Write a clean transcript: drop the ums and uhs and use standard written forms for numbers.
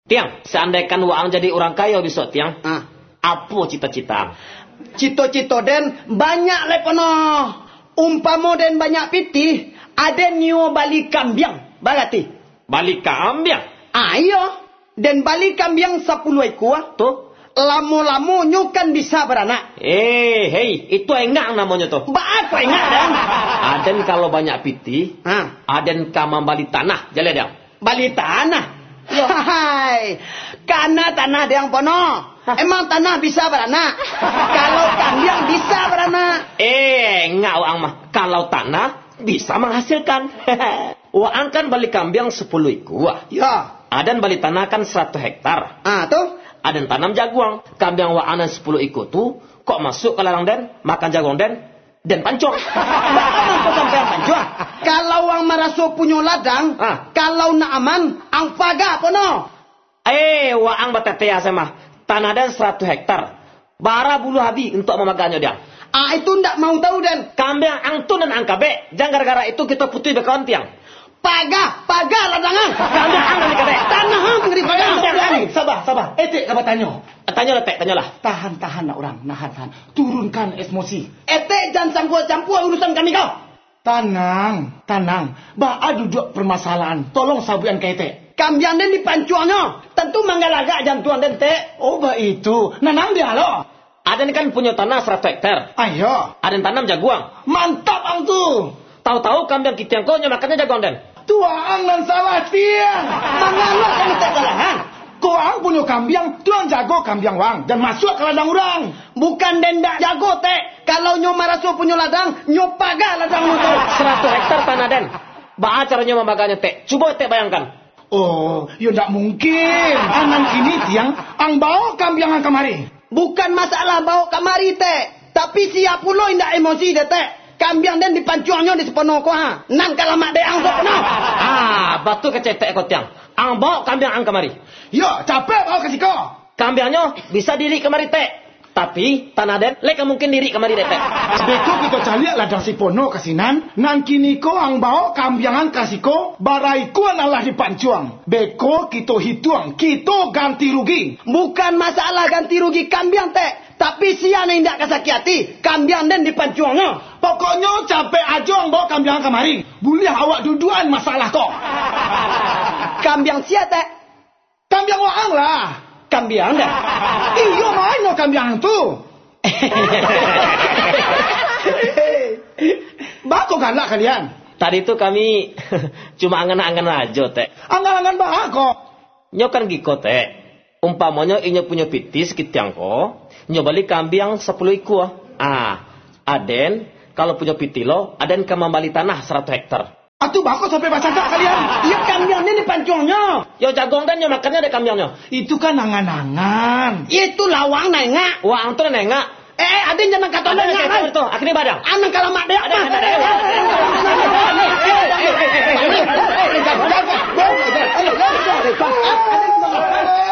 Tiang, seandainya waang jadi orang kaya besok tiang. Apa cita-cita? Cito-cito den banyak lepono. Umpamo den banyak pitih, ada nyo balik kambiang. Berarti Balik kambiang. ayo den balik kambiang 10 ekor. Tuh. Lamo-lamo nyo kan bisa beranak. Hei, itu enggak namanya tuh. Apa ingat den? Aden kalau banyak piti, aden kamam balik tanah, jalan dia. Balik tanah. Hai, karena tanah ada yang pono. Emang tanah bisa beranak? Kalau kambiang bisa beranak. Enggak waang mah. Kalau tanah bisa menghasilkan. Waang kan balik kambiang 10 ekor. Ya. Aden balik tanah kan 100 hektar. Tuh. Aden tanam jaguang. Kambiang waang 10 ekor tuh kok masuk ke ladang den, makan jaguang den pancong. Bagaimana kau sampai pancong? Kalau ang maraso punya ladang, kalau nak aman, ang paga pono. Waang batetea sama. Tanah den 100 hektar. Bara bulu habi untuk memaganya dia. Itu ndak mau tahu den. Kambiang angtun dan angkabe. Jangan gara-gara itu kita putih bekawan tiang. Paga ladangan. Kambiang ang dan kabe. Tanah ang ngeri paga. Sabar. Etik kabar tanya. Tanyalah. Tahan nak orang, nahan. Turunkan emosi. Jangan campur urusan kami kau. Tenang. Ba'a duduk permasalahan. Tolong sabuan kete. Kambiang den dipancuannya. Tentu manggalaga jantuan den te. Oh, itu. Nanang dia lo. Aden kan punya tanah 100 hektar. Ayo. Aden tanam jaguang. Mantap ang tu. Tahu-tahu kambiang kita yang kau makannya jaguang den. Tuang dan salah tiang. Mangalo kan kesalahan. Kau ang punya kambiang, tuang jago kambiang wang. Dan masuk ke ladang orang. Bukan dendak jago te. Kalau nyo maraso punya ladang, nyo paga ladang motor. 100 hektar tanah den. Ba'a caranya memaganya te. Coba te bayangkan. Oh, ya ndak mungkin. Anang ini tiang, ang bawa kambiang ang kemari. Bukan masalah bawa kamari te. Tapi siap pulo indak emosi de te. Kambiang den dipancuannya di sepenuh ko ha. Nang kalamak de ang sepenuh. Batu kecetek ko tiang. Ang bawa kambiang ang kemari. Yo, capek bawa ke siko. Kambiangnya bisa diri kemari te. Tapi tanah den leka mungkin diri kemari de te. Beko kita cari ladang si pono kasinan. Nang kini ko ang bawa kambiangan kasiko. Baraiku adalah dipancuang. Beko kita hitung. Kita ganti rugi. Bukan masalah ganti rugi kambiang te. Tapi siapa yang tidak kesakiati, kambiang den dipancuangnya. Pokoknya capek aja ang bawa kambiang kemari. Boleh awak duduan masalah kok. Kambiang siapa te? Kambiang waang lah. Kambiang dah. Iyo mana kambiang tu? Bako galak kalian. Tadi itu kami cuma angan-angan aja teh. Angan-angan bako. Nyo kan giko teh. Umpamanya inyo punya pitis kitiang ko. Nyo balik kambiang 10 ekor. Aden kalau punya pitilo, aden kamambali tanah 100 hektar. Atuh bako sampai baca kalian. Iya kambiangnya dipancuangnya. Yo jagong dan nyo makannya ada kambiangnya. Itu kan angan-angan. Itu lawang nengak. Wah, antu nengak. Aden jangan kata nengak. Itu, akhirnya badang. Anang kalamak deh. Ada.